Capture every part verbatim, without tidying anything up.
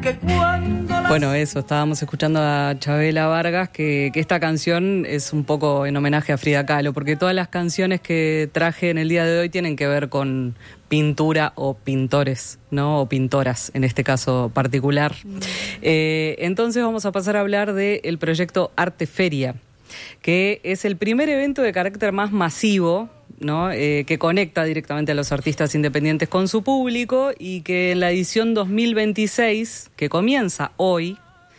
que cuando las... Bueno, eso, estábamos escuchando a Chabela Vargas, que, que esta canción es un poco en homenaje a Frida Kahlo, porque todas las canciones que traje en el día de hoy tienen que ver con pintura o pintores, ¿no? O pintoras, en este caso particular. Mm. Eh, entonces vamos a pasar a hablar del proyecto Arteferia, que es el primer evento de carácter más masivo, ¿no? Eh, que conecta directamente a los artistas independientes con su público, y que en la edición dos mil veintiséis, que comienza hoy,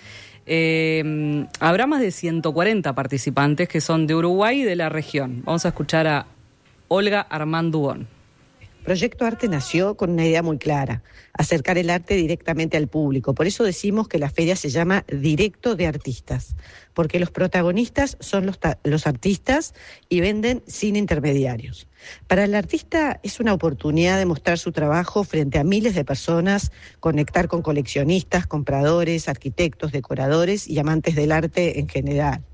eh, habrá más de ciento cuarenta participantes que son de Uruguay y de la región. Vamos a escuchar a Olga Armandugón. Proyecto Arte nació con una idea muy clara: acercar el arte directamente al público. Por eso decimos que la feria se llama Directo de Artistas, porque los protagonistas son los, ta- los artistas y venden sin intermediarios. Para el artista es una oportunidad de mostrar su trabajo frente a miles de personas, conectar con coleccionistas, compradores, arquitectos, decoradores y amantes del arte en general.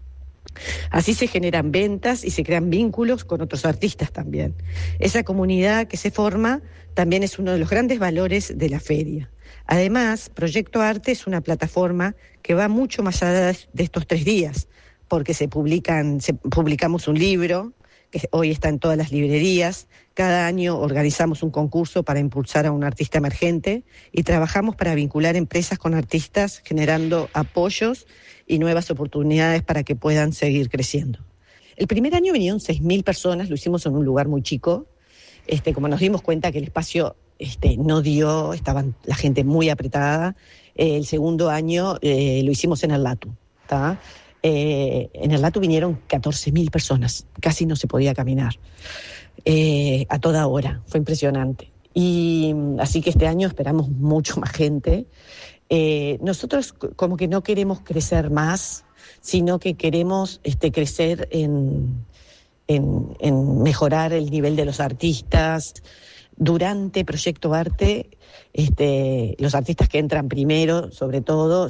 Así se generan ventas y se crean vínculos con otros artistas también. Esa comunidad que se forma también es uno de los grandes valores de la feria. Además, Proyecto Arte es una plataforma que va mucho más allá de estos tres días, porque se publican, se, publicamos un libro que hoy está en todas las librerías. Cada año organizamos un concurso para impulsar a un artista emergente y trabajamos para vincular empresas con artistas, generando apoyos y nuevas oportunidades para que puedan seguir creciendo. El primer año vinieron seis mil personas, lo hicimos en un lugar muy chico. Este, como nos dimos cuenta que el espacio este, no dio, estaban la gente muy apretada. Eh, el segundo año eh, lo hicimos en el Latu, ¿tá? Eh, en el Latu vinieron catorce mil personas, casi no se podía caminar, eh, a toda hora, fue impresionante. Y así que este año esperamos mucho más gente. Eh, nosotros como que no queremos crecer más, sino que queremos este, crecer en, en, en mejorar el nivel de los artistas. Durante Proyecto Arte, este, los artistas que entran primero, sobre todo,